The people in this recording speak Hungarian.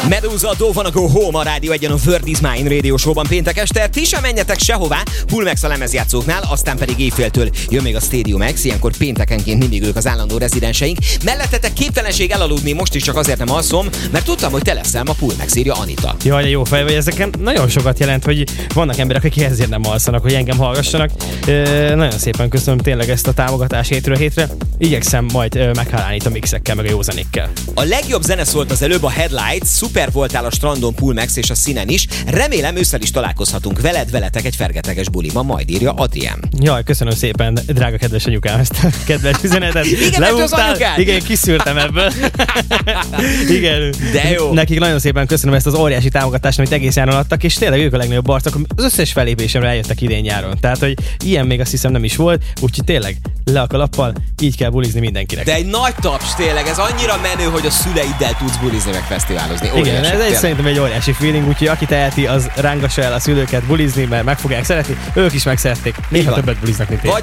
Medusa, Don't Wanna Go Home a Rádió Egyen a Word is Mine Radio Show-ban péntek este. Ti sem menjetek sehová, Pulmax a lemezjátszóknál, aztán pedig éjféltől jön még a Stadium X, ilyenkor péntekenként mindig ők az állandó rezidenseink. Mellettetek képtelenség elaludni, most is csak azért nem alszom, mert tudtam, hogy te leszel ma Pulmax, írja Anita. Jaj, jó fej vagy, ezeken nagyon sokat jelent, hogy vannak emberek, akik ezért nem alszanak, hogy engem hallgassanak. Nagyon szépen köszönöm tényleg ezt a támogatást hétről hétre. Igyekszem majd meghálálni a mixekkel, meg a jó zenékkel. A legjobb zene szólt az előbb, a Headlights, szuper voltál a strandon, Pulmax és a színen is. Remélem ősszel is találkozhatunk veletek egy fergeteges buliban, majd írja Adrien. Jaj, köszönöm szépen, drága kedves anyukám, ezt a kedves üzenetet. Igen, mert az anyukád. Igen, kiszűrtem ebből. Igen. De jó. Nekik nagyon szépen köszönöm ezt az óriási támogatást, amit egész nyáron adtak, és tényleg ők a legnagyobb arcok. Az összes fellépésemre eljöttek idén nyáron. Tehát, hogy ilyen még azt hiszem nem is volt, úgyhogy tényleg le a kalappal, így kell bulizni mindenkinek. De egy nagy taps, tényleg, ez annyira menő, hogy a szüleiddel tudsz bulizni, meg fesztiválozni. Igen, ez szerintem egy óriási feeling, úgyhogy aki teheti, az rángassa el a szülőket bulizni, mert meg fogják szeretni, ők is megszerették. Néha többet buliznak, mint én.